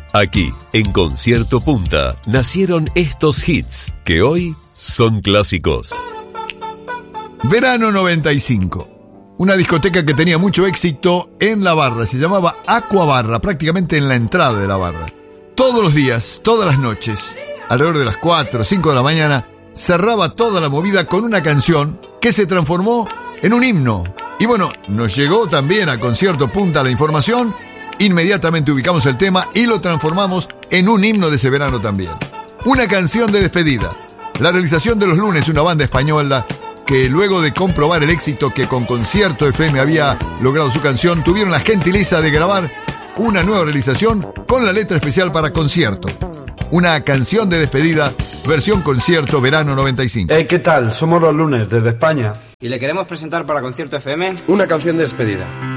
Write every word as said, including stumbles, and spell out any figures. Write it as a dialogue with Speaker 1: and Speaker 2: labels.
Speaker 1: Aquí, en Concierto Punta, nacieron estos hits que hoy son clásicos.
Speaker 2: Verano noventa y cinco. Una discoteca que tenía mucho éxito en la barra. Se llamaba Aqua Barra, prácticamente en la entrada de la barra. Todos los días, todas las noches, alrededor de las cuatro o cinco de la mañana, cerraba toda la movida con una canción que se transformó en un himno. Y bueno, nos llegó también a Concierto Punta la información. Inmediatamente ubicamos el tema y lo transformamos en un himno de ese verano también. Una canción de despedida. La realización de Los Lunes, una banda española que luego de comprobar el éxito que con Concierto F M había logrado su canción, tuvieron la gentileza de grabar una nueva realización con la letra especial para Concierto. Una canción de despedida, versión Concierto verano noventa y cinco.
Speaker 3: Hey, ¿qué tal? Somos Los Lunes, desde España.
Speaker 4: Y le queremos presentar para Concierto F M
Speaker 5: una canción de despedida.